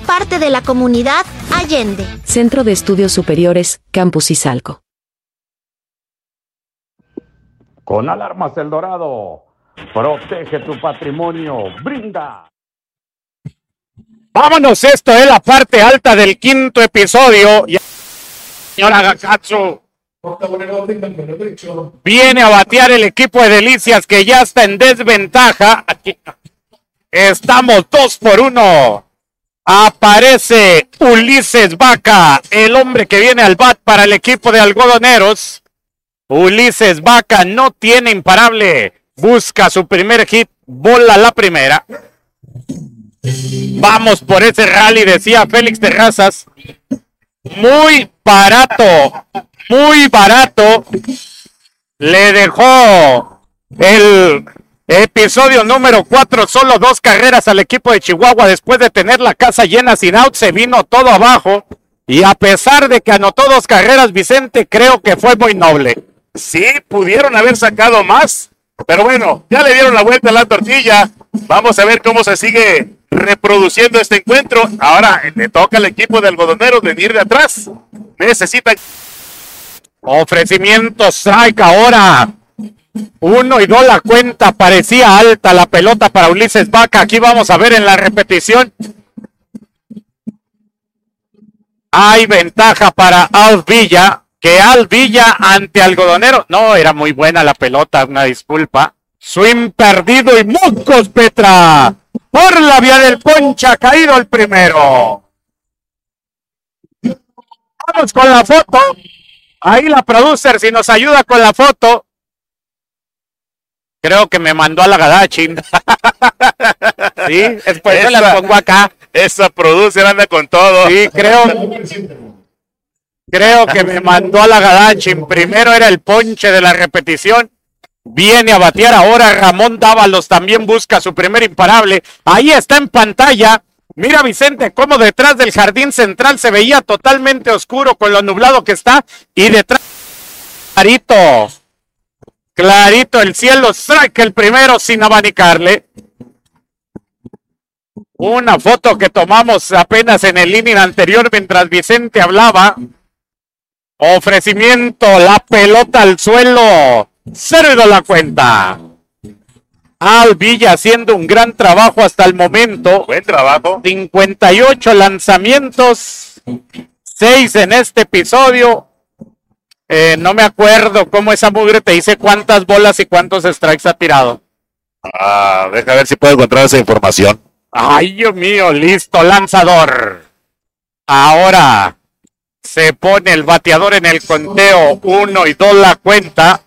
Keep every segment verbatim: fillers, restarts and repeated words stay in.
parte de la comunidad Allende. Centro de Estudios Superiores, Campus Izalco. Con Alarmas El Dorado, protege tu patrimonio, brinda. Vámonos, esto es la parte alta del quinto episodio. Señora Gakatsu viene a batear el equipo de Delicias, que ya está en desventaja. Aquí estamos dos por uno. Aparece Ulises Vaca, el hombre que viene al bat para el equipo de Algodoneros. Ulises Vaca no tiene imparable. Busca su primer hit, bola la primera. Vamos por ese rally, decía Félix Terrazas. Muy barato, muy barato. Le dejó el episodio número cuatro, solo dos carreras al equipo de Chihuahua después de tener la casa llena sin out. Se vino todo abajo y a pesar de que anotó dos carreras, Vicente, creo que fue muy noble. Sí, pudieron haber sacado más, pero bueno, ya le dieron la vuelta a la tortilla. Vamos a ver cómo se sigue reproduciendo este encuentro. Ahora le toca al equipo de Algodoneros venir de atrás. Necesita ofrecimiento, strike ahora. Uno y dos la cuenta, parecía alta la pelota para Ulises Vaca. Aquí vamos a ver en la repetición. Hay ventaja para Al Villa, que Al Villa ante Algodonero. No, era muy buena la pelota, una disculpa. Swing perdido y Mocos Petra. Por la vía del poncha, ha caído el primero. Vamos con la foto. Ahí la producer, si nos ayuda con la foto. Creo que me mandó a la Gadachin. Sí, después yo la pongo acá. Esa producer anda con todo. Sí, creo. Creo que me mandó a la Gadachin. Primero era el ponche de la repetición. Viene a batear ahora Ramón Dávalos, también busca su primer imparable. Ahí está en pantalla. Mira, Vicente, cómo detrás del jardín central se veía totalmente oscuro con lo nublado que está. Y detrás, clarito, clarito el cielo. Strike el primero sin abanicarle. Una foto que tomamos apenas en el inning anterior mientras Vicente hablaba. Ofrecimiento, la pelota al suelo. Cero de la cuenta. Al Villa haciendo un gran trabajo hasta el momento. Buen trabajo. cincuenta y ocho lanzamientos. seis en este episodio. Eh, no me acuerdo cómo esa mugre te dice cuántas bolas y cuántos strikes ha tirado. Ah, deja ver si puedo encontrar esa información. Ay, Dios mío, listo, lanzador. Ahora se pone el bateador en el conteo. Uno y dos la cuenta.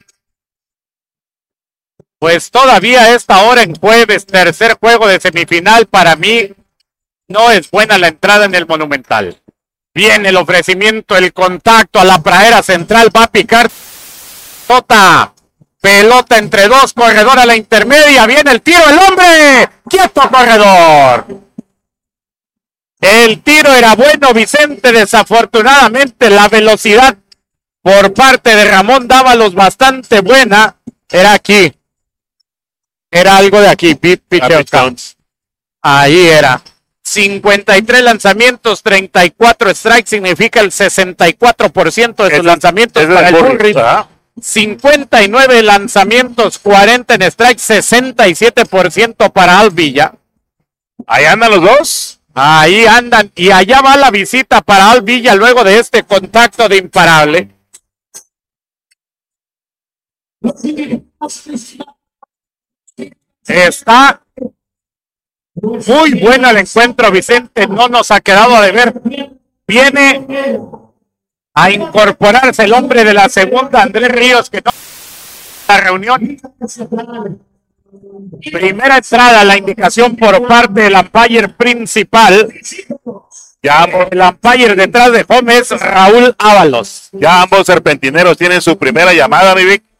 Pues todavía esta hora en jueves, tercer juego de semifinal, para mí no es buena la entrada en el Monumental. Viene el ofrecimiento, el contacto a la pradera central, va a picar. Tota, pelota entre dos, corredor a la intermedia, viene el tiro, el hombre, quieto corredor. El tiro era bueno, Vicente, desafortunadamente la velocidad por parte de Ramón Dávalos bastante buena, era aquí. Era algo de aquí, pitcher counts. Ahí era. cincuenta y tres lanzamientos, treinta y cuatro strikes, significa el sesenta y cuatro por ciento de sus es, lanzamientos es para el Bullring. cincuenta y nueve lanzamientos, cuarenta en strikes, sesenta y siete por ciento para Al Villa. Ahí andan los dos. Ahí andan. Y allá va la visita para Al Villa luego de este contacto de imparable. Está muy bueno el encuentro, Vicente, no nos ha quedado de ver. Viene a incorporarse el hombre de la segunda, Andrés Ríos, que no la reunión. Primera entrada, la indicación por parte del umpire principal. Ya el umpire detrás de home es Raúl Ábalos. Ya ambos serpentineros tienen su primera llamada, mi Vic.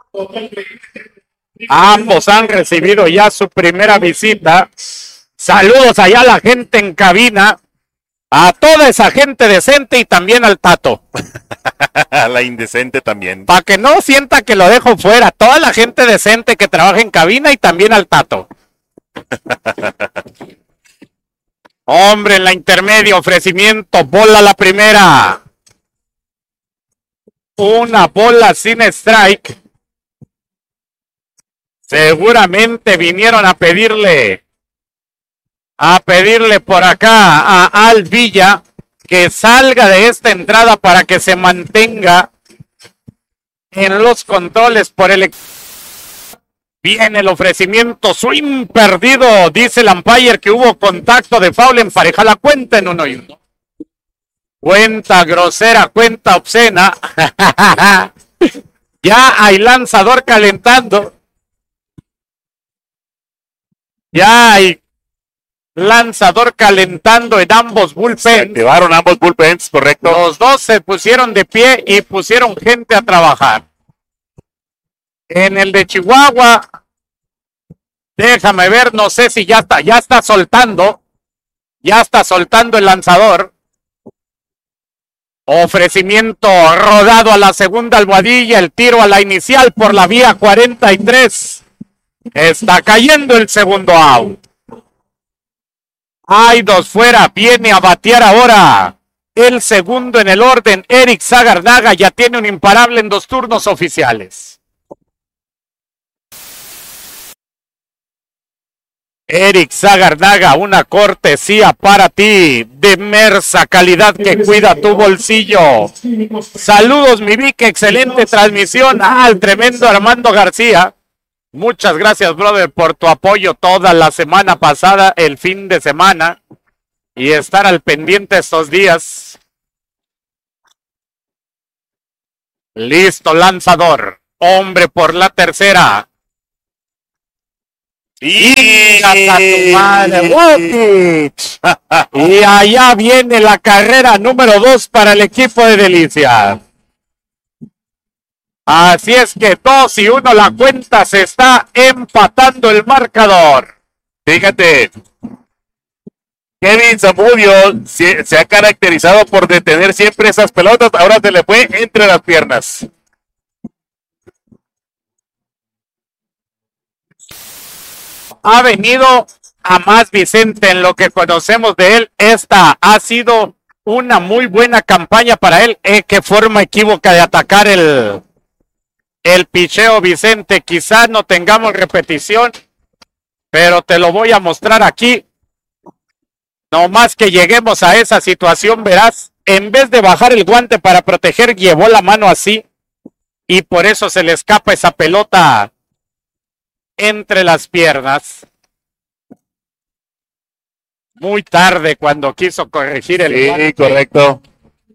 Ambos han recibido ya su primera visita. Saludos allá a la gente en cabina, a toda esa gente decente y también al Tato. A la indecente también. Para que no sienta que lo dejo fuera, toda la gente decente que trabaja en cabina y también al Tato. Hombre, en la intermedia, ofrecimiento, bola la primera. Una bola sin strike. Seguramente vinieron a pedirle, a pedirle por acá a Al Villa que salga de esta entrada para que se mantenga en los controles por el... Viene el ofrecimiento, swing perdido, dice el umpire que hubo contacto de foul, empareja la cuenta en uno y uno. Cuenta grosera, cuenta obscena. Ya hay lanzador calentando. Ya hay lanzador calentando en ambos bullpens. Se activaron ambos bullpens, correcto. Los dos se pusieron de pie y pusieron gente a trabajar. En el de Chihuahua, déjame ver, no sé si ya está, ya está soltando, ya está soltando el lanzador. Ofrecimiento rodado a la segunda almohadilla, el tiro a la inicial por la vía cuarenta y tres. Está cayendo el segundo out. Hay dos fuera, viene a batear ahora el segundo en el orden, Eric Zagarnaga, ya tiene un imparable en dos turnos oficiales. Eric Zagarnaga, una cortesía para ti de Mersa, calidad que cuida tu bolsillo. Saludos, mi Vic, excelente transmisión al tremendo Armando García. Muchas gracias, brother, por tu apoyo toda la semana pasada, el fin de semana, y estar al pendiente estos días. Listo, lanzador. Hombre por la tercera. Y, tu madre, y allá viene la carrera número dos para el equipo de Delicias. Así es que dos y uno la cuenta, se está empatando el marcador. Fíjate, Kevin Zamudio se, se ha caracterizado por detener siempre esas pelotas, ahora se le fue entre las piernas. Ha venido a más Vicente en lo que conocemos de él. Esta ha sido una muy buena campaña para él. Eh, qué forma equívoca de atacar el, el picheo, Vicente. Quizás no tengamos repetición, pero te lo voy a mostrar aquí. No más que lleguemos a esa situación, verás. En vez de bajar el guante para proteger, llevó la mano así. Y por eso se le escapa esa pelota entre las piernas. Muy tarde cuando quiso corregir el sí, guante. Correcto.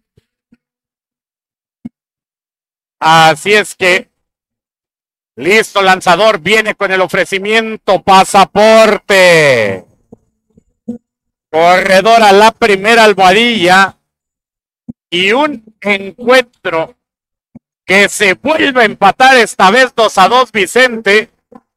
Así es que listo, lanzador, viene con el ofrecimiento, pasaporte. Corredor a la primera almohadilla y un encuentro que se vuelve a empatar, esta vez dos a dos, Vicente.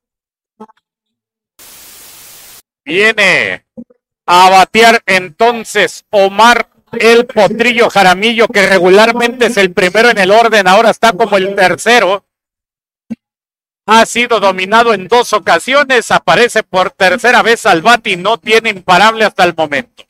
Viene a batear entonces Omar el Potrillo Jaramillo, que regularmente es el primero en el orden, ahora está como el tercero. Ha sido dominado en dos ocasiones, aparece por tercera vez al bate y no tiene imparable hasta el momento.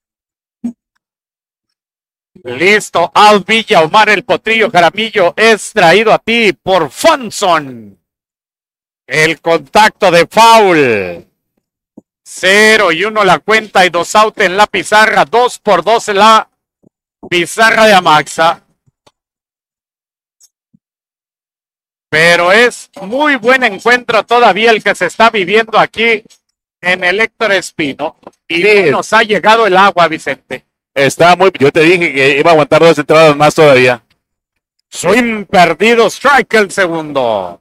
Listo, Al Villa, Omar el Potrillo Jaramillo es traído a ti por Fonson. El contacto de foul. Cero y uno la cuenta y dos out en la pizarra, dos por dos en la pizarra de Amaxa. Pero es muy buen encuentro todavía el que se está viviendo aquí en el Héctor Espino. Y sí, nos ha llegado el agua, Vicente. Está muy, yo te dije que iba a aguantar dos entradas más todavía. Swing perdido, strike el segundo.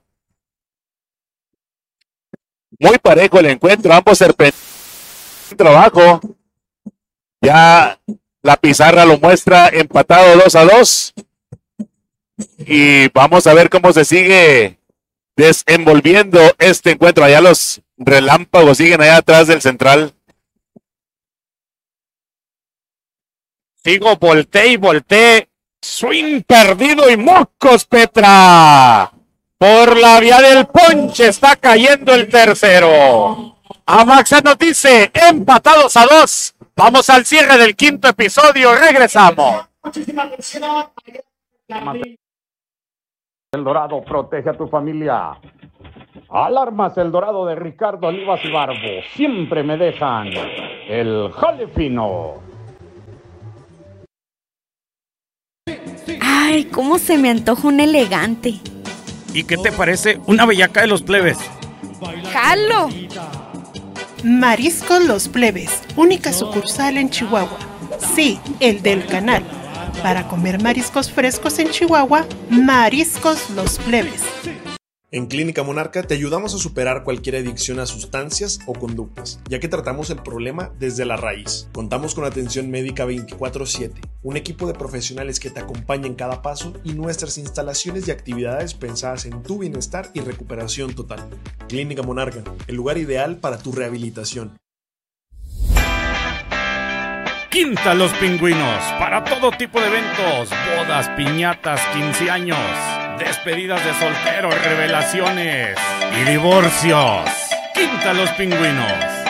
Muy parejo el encuentro, ambos serpentean trabajo. Ya la pizarra lo muestra empatado dos a dos. Y vamos a ver cómo se sigue desenvolviendo este encuentro. Allá los relámpagos siguen allá atrás del central. Sigo, volteé y volteé. Swing perdido y mocos, Petra. Por la vía del ponche está cayendo el tercero. Amaxa nos dice empatados a dos. Vamos al cierre del quinto episodio, regresamos. El Dorado, protege a tu familia. Alarmas El Dorado de Ricardo Olivas y Barbo. Siempre me dejan el jale fino. Ay, cómo se me antoja un elegante. ¿Y qué te parece una bellaca de los plebes? ¡Jalo! Mariscos Los Plebes, única sucursal en Chihuahua. Sí, el del canal. Para comer mariscos frescos en Chihuahua, Mariscos Los Plebes. En Clínica Monarca te ayudamos a superar cualquier adicción a sustancias o conductas, ya que tratamos el problema desde la raíz. Contamos con atención médica veinticuatro siete, un equipo de profesionales que te acompaña en cada paso y nuestras instalaciones y actividades pensadas en tu bienestar y recuperación total. Clínica Monarca, el lugar ideal para tu rehabilitación. Quinta Los Pingüinos, para todo tipo de eventos, bodas, piñatas, quince años, despedidas de solteros, revelaciones y divorcios. Quinta Los Pingüinos.